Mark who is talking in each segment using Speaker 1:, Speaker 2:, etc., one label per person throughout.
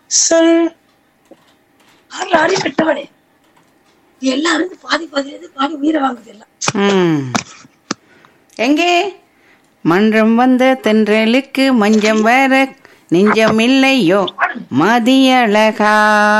Speaker 1: சொல் ஆறு ஆடி பெற்றவனே எல்லாரும் பாதி பாதி பாதி உயிரை வாங்குது எல்லாம்.
Speaker 2: ம். எங்கே மன்றம் வந்த தென்றலுக்கு மஞ்சம் வர நெஞ்சம் இல்லையோ மதியழகா.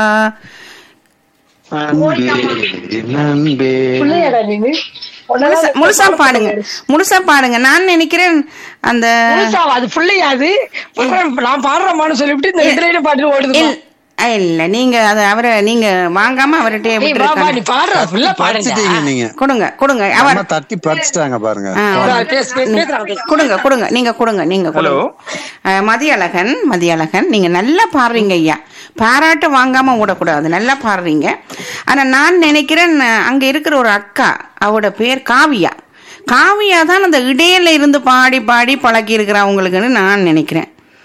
Speaker 1: பிள்ளையாடா நீனு
Speaker 2: முழுசா பாடுங்க, முழுசா பாடுங்க. நான் நினைக்கிறேன் அந்த
Speaker 1: முழுசாவா? அது பிள்ளையாது நான் பாடுறேன்னு சொல்லிவிட்டு இந்த ரெண்டு பாட்டு ஓடுது.
Speaker 2: இல்ல நீங்க அத அவரை நீங்க வாங்காம அவர்கிட்ட
Speaker 1: நீ பாடுற பிள்ளை பாடுங்க.
Speaker 3: நீங்க
Speaker 2: கொடுங்க கொடுங்க அவர்
Speaker 3: தட்டி படிச்சுட்டாங்க பாருங்க.
Speaker 2: கொடுங்க கொடுங்க நீங்க கொடுங்க நீங்க கொடுங்க. மதியழகன் மதியழகன் நீங்க நல்லா பாடுறீங்க ஐயா. பாராட்டு வாங்காம விடக்கூடாது, நல்லா பாடுறீங்க. ஆனா நான் நினைக்கிறேன் அங்க இருக்கிற ஒரு அக்கா, அவரோட பேர் காவியா. காவியா தான் அந்த இடையில இருந்து பாடி பாடி பழக்கி இருக்கிறவங்களுக்குன்னு நான் நினைக்கிறேன்.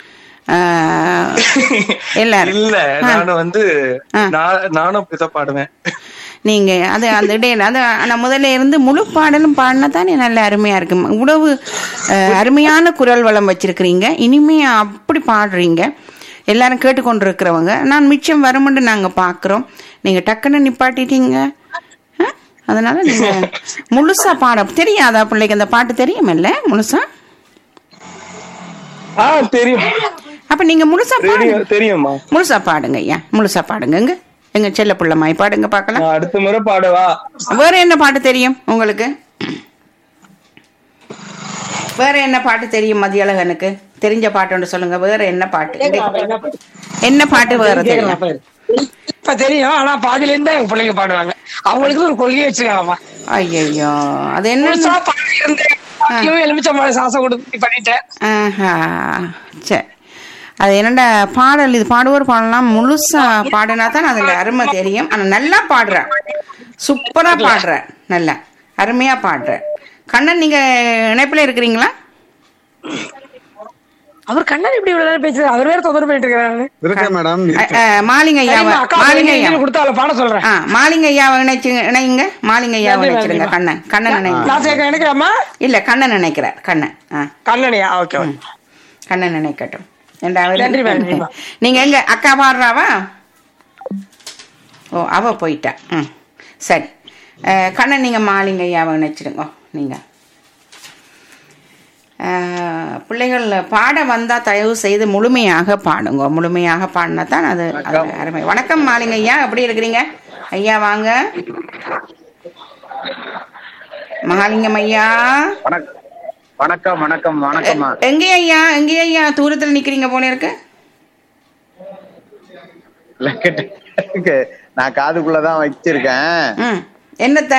Speaker 2: எல்லாரும்
Speaker 4: இல்ல நானும் அப்படிதான் பாடுவேன்.
Speaker 2: நீங்க அது அந்த இடையில அது நான் முதல்ல இருந்து முழு பாடலும் பாடினா தானே நல்ல அருமையா இருக்கு. இவ்வளவு அருமையான குரல் வளம் வச்சிருக்கிறீங்க, இனிமையா அப்படி பாடுறீங்க. எல்லாரும் கேட்டுக்கொண்டு இருக்கிறவங்க நான் மிச்சம் வருமுன்னு நாங்க பாக்குறோம். நீங்க டக்குன்னு நிப்பாட்டிட்டீங்க. அதனால நீங்க முழுசா பாட தெரியாதா பிள்ளைக்கு? அந்த பாட்டு தெரியுமில்ல முழுசா?
Speaker 4: தெரியும்.
Speaker 2: அப்ப நீங்க முழுசா பாடுங்க.
Speaker 4: தெரியுமா?
Speaker 2: முழுசா பாடுங்க ஐயா, முழுசா பாடுங்க. எங்க செல்ல பிள்ளைமாய் பாடுங்க பாக்கலாம்.
Speaker 4: அடுத்த முறை பாடவா?
Speaker 2: வேற என்ன பாட்டு தெரியும் உங்களுக்கு? வேற என்ன பாட்டு தெரியும் மதியழகனுக்கு? தெரிஞ்ச பாட்டு ஒன்று சொல்லுங்க. வேற என்ன பாட்டு? என்ன பாட்டு வேற தெரியும்?
Speaker 1: இப்ப தெரியும், ஆனா பாதியில இருந்தா எங்க பிள்ளைங்க பாடுவாங்க. அவங்களுக்கு ஒரு கொள்கை வச்சிருக்காமா.
Speaker 2: ஐயோ அது என்ன?
Speaker 1: எலுமிச்சம்பழம் சாசம் கொடுத்து பண்ணிட்டேன்.
Speaker 2: சரி, அது என்னடா பாடல் இது? பாடுவோர் பாடலாம், முழுசா பாடினா தான் அதுல அருமை தெரியும். ஆனா நல்லா பாடுற, சூப்பரா பாடுற, நல்லா அருமையா பாடுற. கண்ணன் நீங்க இணைப்புல இருக்கிறீங்களா?
Speaker 1: அவர் கண்ணன் இப்படி இவ்வளவு நேரம் பேசுறாரு, அவர் வேற தொந்தரவு பண்ணிட்டு இருக்காரு.
Speaker 3: மேடம்
Speaker 2: மாலிங்க ஐயா
Speaker 1: கொடுத்தா பாட சொல்றேன்.
Speaker 2: மாலிங்க ஐயாவை இணைங்க. மாலிங்க ஐயாவை இணைச்சிருங்க. கண்ணன் கண்ணன்
Speaker 1: நினைக்கிறாமா?
Speaker 2: இல்ல கண்ணன் நினைக்கிறார். கண்ணன்
Speaker 1: கண்ணனையா? ஓகே,
Speaker 2: கண்ணன் நினைக்கட்டும். நீங்க எங்க அக்கா பாடுறாவா? ஓ அவ போயிட்டா. சரி கண்ணன் நீங்க மாலிங்க ஐயாவை இணைச்சிடுங்க. நீங்க பிள்ளைகள் பாட வந்தா தயவு செய்து முழுமையாக பாடுங்க. முழுமையாக பாடினா தான் அது அருமை. வணக்கம் மாலிங்க ஐயா, எப்படி இருக்கிறீங்க ஐயா? வாங்க மகாலிங்கம் ஐயா.
Speaker 5: வணக்கம் வணக்கம் வணக்கம்.
Speaker 2: எங்கே ஐயா, எங்கே ஐயா தூரத்துல நிக்கிறீங்க போல இருக்கு?
Speaker 5: நான் காதுக்குள்ளதான் வச்சிருக்கேன்.
Speaker 2: என்னத்த?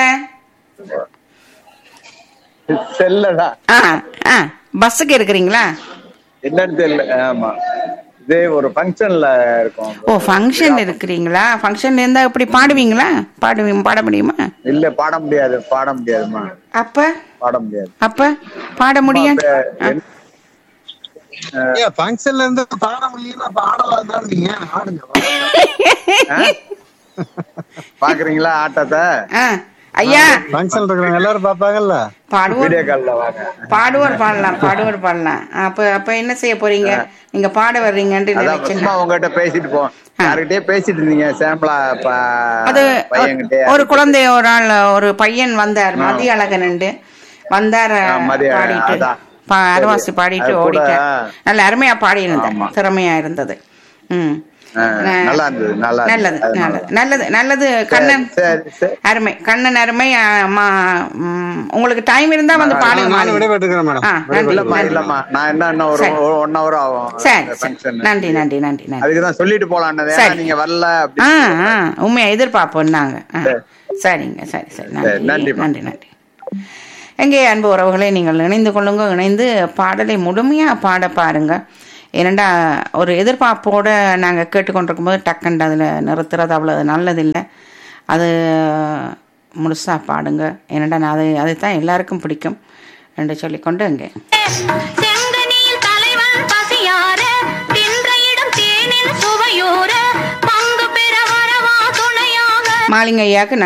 Speaker 5: செல்லதான்.
Speaker 2: பஸ்ஸுக்கு இருக்கிறீங்களா?
Speaker 5: என்னன்னு தெரியல. ஆமா, இது ஒரு ஃபங்க்ஷன்ல இருக்கோம்.
Speaker 2: ஓ ஃபங்க்ஷன்ல இருக்கிறீங்களா? ஃபங்க்ஷன்ல இருந்தா எப்படி பாடுவீங்களா? பாட முடியுமா?
Speaker 5: இல்ல பாட முடியாது, பாட முடியாதுமா.
Speaker 2: அப்ப
Speaker 5: பாட முடியாது.
Speaker 2: அப்ப பாட முடியாது.
Speaker 3: ஃபங்க்ஷன்ல இருந்து பாட முடியல, பாடலாம் தான். நீங்க ஆடுங்க
Speaker 5: பாக்குறீங்களா ஆட்டத்தை?
Speaker 2: ஐயா
Speaker 3: ஃபங்க்ஷன் இருக்கிறவங்க எல்லாரும் பாப்பாங்கல்ல.
Speaker 2: பாடுவோர் பாடுவோர் பாடலாம், பாடுவோர் பாடலாம். அப்ப என்ன செய்ய போறீங்க நீங்க? பாட வர்றீங்கன்னு
Speaker 5: உங்ககிட்ட பேசிட்டு போ, யார்கிட்டயே பேசிட்டு இருந்தீங்க. சாம்பிளா
Speaker 2: அது ஒரு குழந்தை, ஒரு ஆள், ஒரு பையன் வந்தார், மதியழகன் வந்தார். பாடிட்டு அரவாசி பாடிட்டு ஓடிட்டார். நல்ல அருமையா பாடி இருந்தேன், திறமையா இருந்தது.
Speaker 5: நல்லது
Speaker 2: நல்லது நல்லது நல்லது. கண்ணன் அருமை, கண்ணன் அருமை. உங்களுக்கு டைம் இருந்தா வந்து பாடுங்க. நன்றி நன்றி நன்றி நன்றி.
Speaker 5: சொல்லிட்டு போலாம், நீங்க வரல
Speaker 2: உண்மையா எதிர்பார்ப்போம் நாங்க. சரிங்க, சரி சரி, நன்றி நன்றி நன்றி. எங்கே அன்பு உறவுகளை நீங்கள் இணைந்து கொள்ளுங்க. இணைந்து பாடலை முழுமையா பாட பாருங்க. ஏனண்டா ஒரு எதிர்பார்ப்போடு நாங்கள் கேட்டுக்கொண்டிருக்கும் போது டக்குண்டு அதில் நிறுத்துறது அவ்வளோ நல்லதில்லை. அது முழுசாக பாடுங்க. ஏனண்டா நான் அதைத்தான் எல்லாருக்கும் பிடிக்கும் என்று சொல்லிக்கொண்டு அங்கே மாலிங்க ஐயாவுக்கு